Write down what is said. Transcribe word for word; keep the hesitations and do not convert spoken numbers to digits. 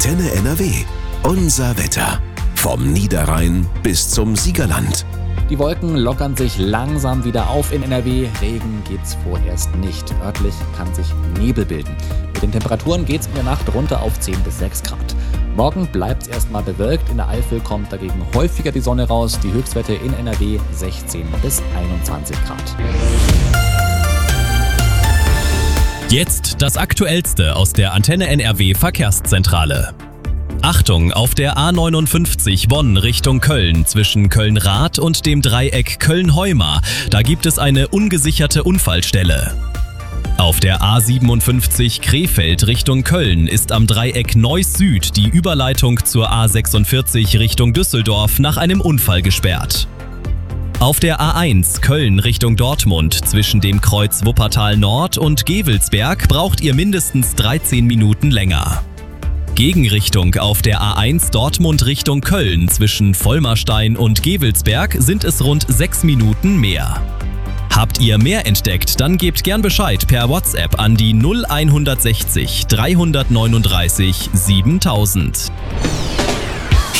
Antenne N R W. Unser Wetter. Vom Niederrhein bis zum Siegerland. Die Wolken lockern sich langsam wieder auf in N R W. Regen gibt's vorerst nicht. Örtlich kann sich Nebel bilden. Mit den Temperaturen geht's in der Nacht runter auf zehn bis sechs Grad. Morgen bleibt's erstmal bewölkt. In der Eifel kommt dagegen häufiger die Sonne raus. Die Höchstwerte in N R W sechzehn bis einundzwanzig Grad. Jetzt das Aktuellste aus der Antenne N R W Verkehrszentrale. Achtung, auf der A neunundfünfzig Bonn Richtung Köln zwischen Köln-Rath und dem Dreieck Köln-Heuma. Da gibt es eine ungesicherte Unfallstelle. Auf der A siebenundfünfzig Krefeld Richtung Köln ist am Dreieck Neuss Süd die Überleitung zur A sechsundvierzig Richtung Düsseldorf nach einem Unfall gesperrt. Auf der A eins Köln Richtung Dortmund zwischen dem Kreuz Wuppertal Nord und Gevelsberg braucht ihr mindestens dreizehn Minuten länger. Gegenrichtung auf der A eins Dortmund Richtung Köln zwischen Vollmerstein und Gevelsberg sind es rund sechs Minuten mehr. Habt ihr mehr entdeckt, dann gebt gern Bescheid per WhatsApp an die null eins sechzig dreihundertneununddreißig siebentausend.